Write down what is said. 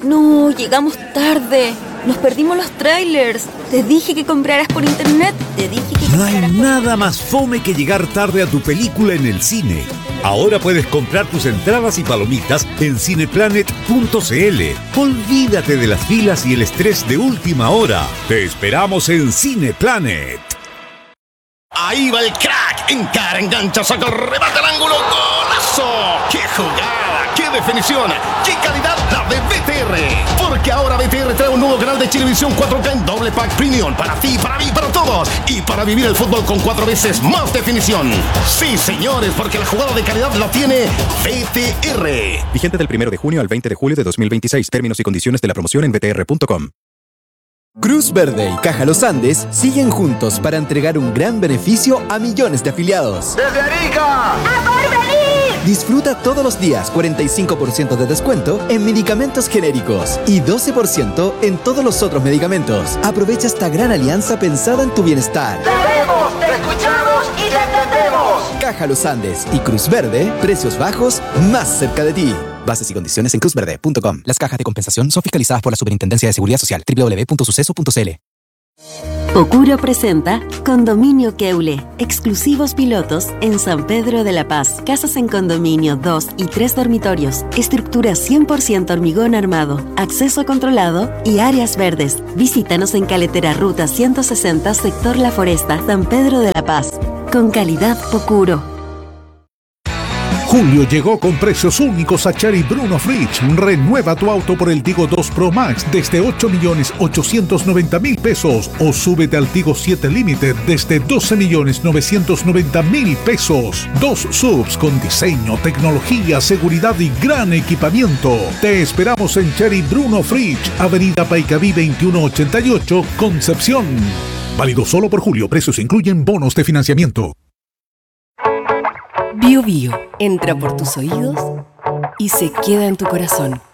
No, llegamos tarde. Nos perdimos los trailers. Te dije que compraras por internet. No hay nada más fome que llegar tarde a tu película en el cine. Ahora puedes comprar tus entradas y palomitas en cineplanet.cl. Olvídate de las filas y el estrés de última hora. Te esperamos en Cineplanet. Ahí va el crack. Encara, engancha, saca, remata al ángulo. ¡Golazo! ¡Qué jugada! ¡Qué definición! ¡Qué calidad la de BTR! Porque ahora BTR trae un nuevo canal de Chilevisión 4K en doble pack premium. Para ti, para mí, para todos. Y para vivir el fútbol con 4 veces más definición. Sí, señores, porque la jugada de calidad la tiene BTR. Vigente del 1 de junio al 20 de julio de 2026. Términos y condiciones de la promoción en btr.com. Cruz Verde y Caja Los Andes siguen juntos para entregar un gran beneficio a millones de afiliados. ¡Desde Arica! ¡A Porvenir! Disfruta todos los días 45% de descuento en medicamentos genéricos y 12% en todos los otros medicamentos. Aprovecha esta gran alianza pensada en tu bienestar. ¡Te vemos, te escuchamos y te entendemos! Caja Los Andes y Cruz Verde, precios bajos más cerca de ti. Bases y condiciones en cruzverde.com. Las cajas de compensación son fiscalizadas por la Superintendencia de Seguridad Social. www.suceso.cl. Pocuro presenta Condominio Keule, exclusivos pilotos en San Pedro de la Paz. Casas en condominio 2 y 3 dormitorios, estructura 100% hormigón armado, acceso controlado y áreas verdes. Visítanos en Caletera Ruta 160, sector La Foresta, San Pedro de la Paz. Con calidad Pocuro. Julio llegó con precios únicos a Cherry Bruno Fridge. Renueva tu auto por el Tigo 2 Pro Max desde 8.890.000 pesos o súbete al Tigo 7 Limited desde 12.990.000 pesos. 2 SUVs con diseño, tecnología, seguridad y gran equipamiento. Te esperamos en Cherry Bruno Fridge, Avenida Paicaví 2188, Concepción. Válido solo por julio. Precios incluyen bonos de financiamiento. Bio Bio entra por tus oídos y se queda en tu corazón.